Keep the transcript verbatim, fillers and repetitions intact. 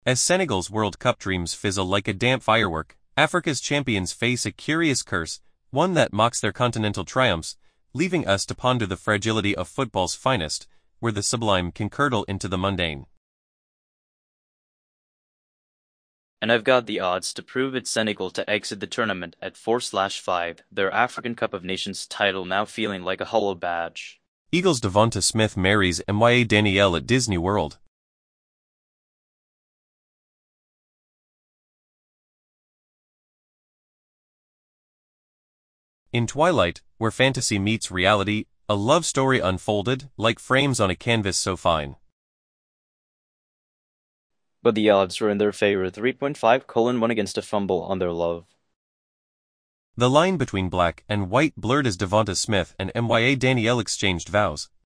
As Senegal's World Cup dreams fizzle like a damp firework, Africa's champions face a curious curse, one that mocks their continental triumphs, leaving us to ponder the fragility of football's finest, where the sublime can curdle into the mundane. And I've got the odds to prove it's Senegal to exit the tournament at four slash five, their African Cup of Nations title now feeling like a hollow badge. Eagles' Devonta Smith marries M Y A Danielle at Disney World. In Twilight, where fantasy meets reality, a love story unfolded, like frames on a canvas so fine. But the odds were in their favor, three point five colon one against a fumble on their love. The line between black and white blurred as Devonta Smith and M Y A Danielle exchanged vows.